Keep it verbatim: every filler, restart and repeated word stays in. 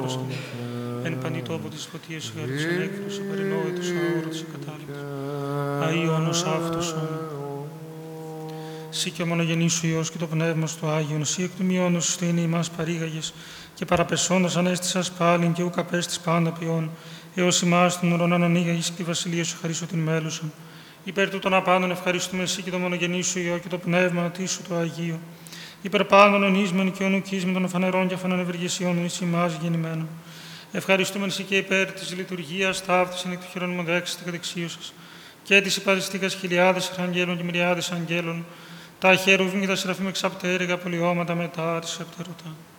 δόξα Τω. Εν πανί τόπο της φωτίας σου γέρδισαν έκφραση, παρενόητος αόρατος ακατάληπτος. Αϊόνος αυτός Συ και ο μονογενής σου Υιός και το Πνεύμα σου το Άγιον, Συ εκ του μειώνος σου είναι ημάς παρήγαγες και παραπεσόντας ανέστησας πάλιν και ουκ απέστης πάντα ποιόν, έως ημάς των ουρών ανανοίγαγες και τη βασιλεία σου χαρίσω την μέλουσαν. Υπέρ τούτων απάντων ευχαριστούμε Συ και το μονογενής σου Υιό και το Πνεύμα τι σου το Αγίο. Υπέρ πάντων ονείσμεν και ονουκίσμεν των φανερών και αφανών ευεργεσιών εις ημάς γεννημένων. Ευχαριστούμε Συ και υπέρ της λειτουργίας ταύτης εν εκ του χειρών μου δέξης και δεξίου σας. Και της υπαδιστήκας χιλιάδες αρχαγγέλων και μυριάδες αγγέλων, τα χερουβίμ και τα σεραφείμ εξαπτέρυγα πολιώματα μετά της επτερωτά.